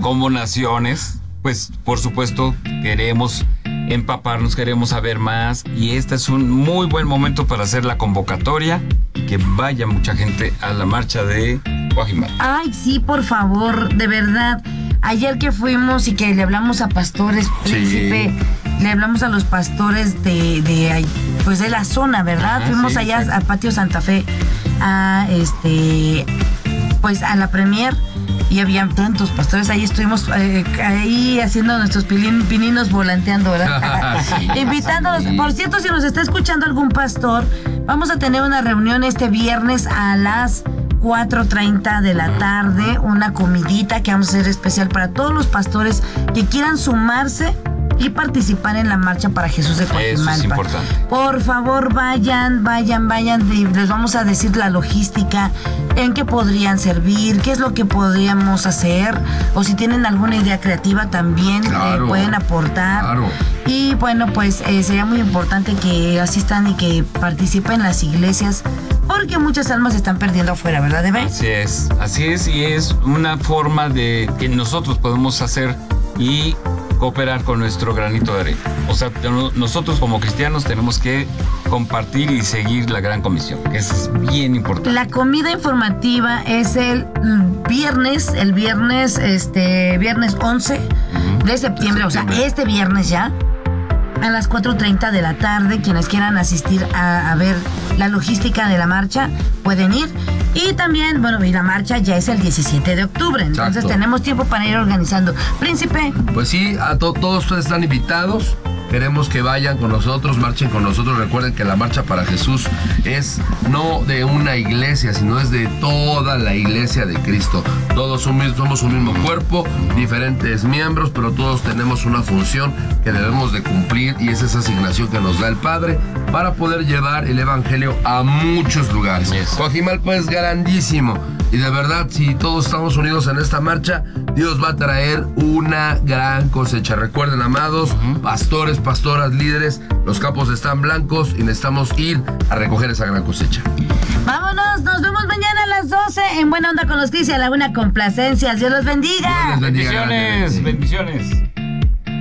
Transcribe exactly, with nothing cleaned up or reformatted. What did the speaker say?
como naciones, pues por supuesto queremos empaparnos, queremos saber más, y este es un muy buen momento para hacer la convocatoria, que vaya mucha gente a la marcha de Coajimalpa. Ay, sí, por favor, de verdad. Ayer que fuimos y que le hablamos a pastores, Príncipe, sí. le hablamos a los pastores de, de pues de la zona, ¿verdad? Ajá, fuimos sí, allá sí. al Patio Santa Fe, a este, pues a la premier, y habían tantos pastores. Ahí estuvimos eh, ahí haciendo nuestros pilín, pininos volanteando, ¿verdad? sí, invitándolos. Sí. Por cierto, si nos está escuchando algún pastor, vamos a tener una reunión este viernes a las cuatro treinta de la tarde, una comidita que vamos a hacer especial para todos los pastores que quieran sumarse y participar en la marcha para Jesús de Coajimalpa. Eso es importante. Por favor, vayan, vayan, vayan, y les vamos a decir la logística, en qué podrían servir, qué es lo que podríamos hacer, o si tienen alguna idea creativa también claro, eh, pueden aportar. Claro. Y bueno, pues eh, sería muy importante que asistan y que participen las iglesias, porque muchas almas se están perdiendo afuera, ¿verdad, Eve? Así es, así es, y es una forma de que nosotros podemos hacer y cooperar con nuestro granito de arena. O sea, nosotros como cristianos tenemos que compartir y seguir la gran comisión, que es bien importante. La comida informativa es el viernes, el viernes, este, viernes once uh-huh. de septiembre, o sea, este viernes ya, a las cuatro treinta de la tarde. Quienes quieran asistir a, a ver la logística de la marcha pueden ir. Y también, bueno, y la marcha ya es el diecisiete de octubre. Entonces Exacto. tenemos tiempo para ir organizando. Príncipe. Pues sí, a to- todos ustedes están invitados. Queremos que vayan con nosotros, marchen con nosotros. Recuerden que la Marcha para Jesús es no de una iglesia, sino es de toda la iglesia de Cristo. Todos somos un mismo cuerpo, diferentes miembros, pero todos tenemos una función que debemos de cumplir, y es esa asignación que nos da el Padre para poder llevar el Evangelio a muchos lugares. Yes. Coajimalpa es grandísimo, y de verdad, si todos estamos unidos en esta marcha, Dios va a traer una gran cosecha. Recuerden, amados, uh-huh. pastores, pastoras, líderes, los campos están blancos y necesitamos ir a recoger esa gran cosecha. Vámonos, nos vemos mañana a las doce en Buena Onda con los Cris y a la una Complacencias. Dios los bendiga. Bendiciones, bendiciones.